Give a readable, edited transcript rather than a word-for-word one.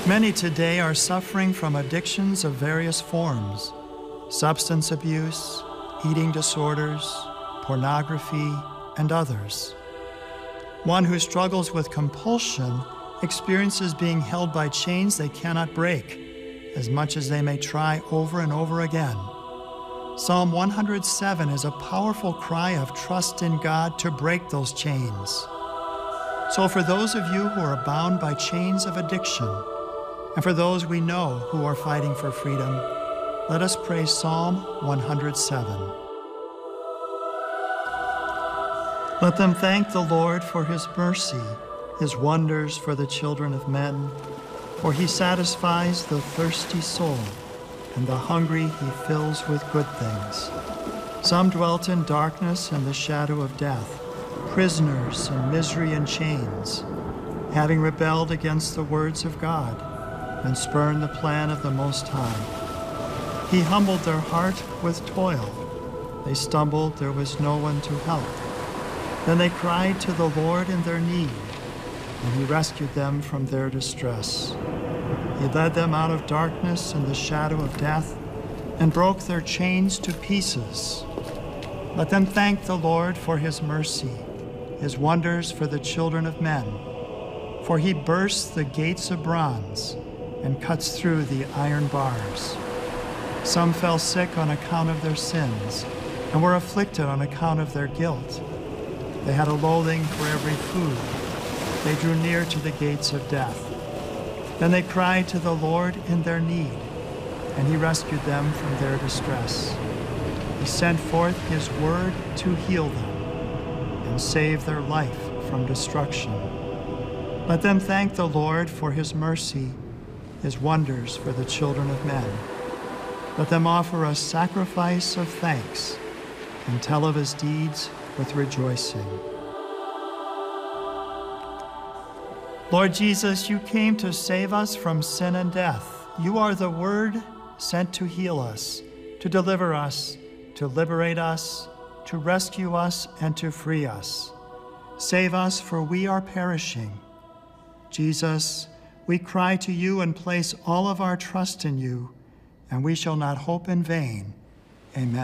Many today are suffering from addictions of various forms: substance abuse, eating disorders, pornography, and others. One who struggles with compulsion experiences being held by chains they cannot break, as much as they may try over and over again. Psalm 107 is a powerful cry of trust in God to break those chains. So for those of you who are bound by chains of addiction, and for those we know who are fighting for freedom, let us pray Psalm 107. Let them thank the Lord for his mercy, his wonders for the children of men, for he satisfies the thirsty soul, and the hungry he fills with good things. Some dwelt in darkness and the shadow of death, prisoners in misery and chains, having rebelled against the words of God and spurned the plan of the Most High. He humbled their heart with toil. They stumbled, there was no one to help. Then they cried to the Lord in their need, and he rescued them from their distress. He led them out of darkness and the shadow of death, and broke their chains to pieces. Let them thank the Lord for his mercy, his wonders for the children of men. For he bursts the gates of bronze and cuts through the iron bars. Some fell sick on account of their sins, and were afflicted on account of their guilt. They had a loathing for every food. They drew near to the gates of death. Then they cried to the Lord in their need, and he rescued them from their distress. He sent forth his word to heal them and save their life from destruction. Let them thank the Lord for his mercy, his wonders for the children of men. Let them offer a sacrifice of thanks and tell of his deeds with rejoicing. Lord Jesus, you came to save us from sin and death. You are the Word sent to heal us, to deliver us, to liberate us, to rescue us, and to free us. Save us, for we are perishing. Jesus, we cry to you and place all of our trust in you, and we shall not hope in vain. Amen.